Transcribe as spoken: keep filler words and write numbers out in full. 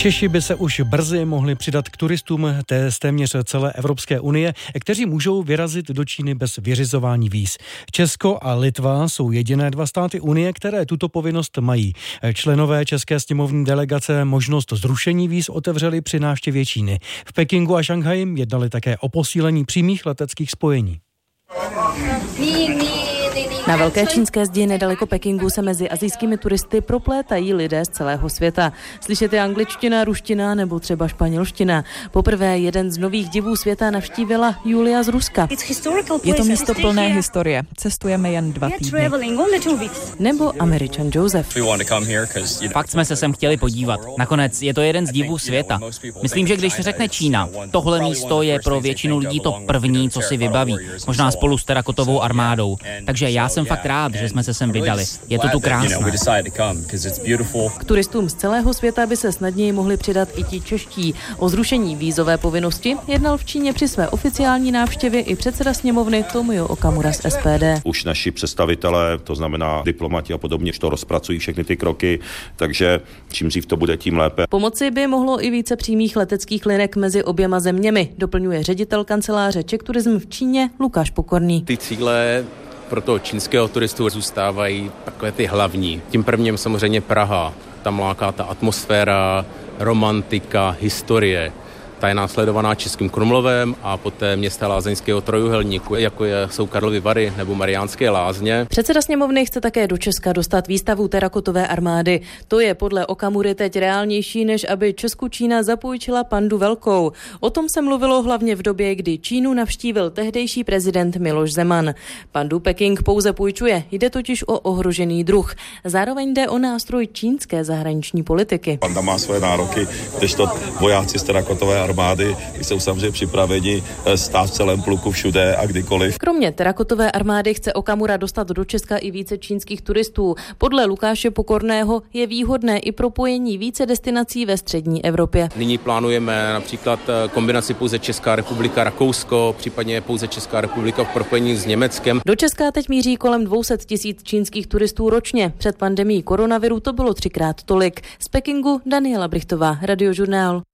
Češi by se už brzy mohli přidat k turistům té z téměř celé Evropské unie, kteří můžou vyrazit do Číny bez vyřizování víz. Česko a Litva jsou jediné dva státy unie, které tuto povinnost mají. Členové české sněmovní delegace možnost zrušení víz otevřeli při návštěvě Číny. V Pekingu a Šanghaji jednali také o posílení přímých leteckých spojení. Na velké čínské zdi nedaleko Pekingu se mezi asijskými turisty proplétají lidé z celého světa. Slyšet je angličtina, ruština nebo třeba španělština. Poprvé jeden z nových divů světa navštívila Julia z Ruska. Je to místo plné historie. Cestujeme jen dva týdny. Nebo Američan Joseph. Fakt jsme se sem chtěli podívat. Nakonec je to jeden z divů světa. Myslím, že když se řekne Čína, tohle místo je pro většinu lidí to první, co si vybaví. Možná spolu s terakotovou armádou. Takže já jsem fakt rád, že jsme se sem vydali. Je to tu krásné. K turistům z celého světa by se snadněji mohli přidat i ti čeští. O zrušení vízové povinnosti jednal v Číně při své oficiální návštěvě i předseda sněmovny Tomio Okamura z S P D. Už naši představitelé, to znamená diplomati a podobně, to rozpracují všechny ty kroky, takže čím dřív to bude, tím lépe. Pomoci by mohlo i více přímých leteckých linek mezi oběma zeměmi, doplňuje ředitel kanceláře Czech Tourism v Číně Lukáš Pokorný. Ty cíle pro toho čínského turistu zůstávají takové ty hlavní. Tím prvním samozřejmě Praha. Tam láká ta atmosféra, romantika, historie. Ta je následovaná Českým Krumlovem a poté města lázeňského trojuhelníku, jako je, jsou Karlovy Vary nebo Mariánské Lázně. Předseda sněmovny chce také do Česka dostat výstavu terakotové armády. To je podle Okamury teď reálnější, než aby Česku Čína zapůjčila pandu velkou. O tom se mluvilo hlavně v době, kdy Čínu navštívil tehdejší prezident Miloš Zeman. Pandu Peking pouze půjčuje, jde totiž o ohrožený druh. Zároveň jde o nástroj čínské zahraniční politiky. Panda má své nároky, kdežto vojáci z terakotové armády armády jsou samozřejmě připraveni stát v celém pluku všude a kdykoliv. Kromě terakotové armády chce Okamura dostat do Česka i více čínských turistů. Podle Lukáše Pokorného je výhodné i propojení více destinací ve střední Evropě. Nyní plánujeme například kombinaci pouze Česká republika, Rakousko, případně pouze Česká republika v propojení s Německem. Do Česka teď míří kolem dvě stě tisíc čínských turistů ročně. Před pandemií koronaviru to bylo třikrát tolik. Z Pekingu Daniela Brichtová, Radiožurnál.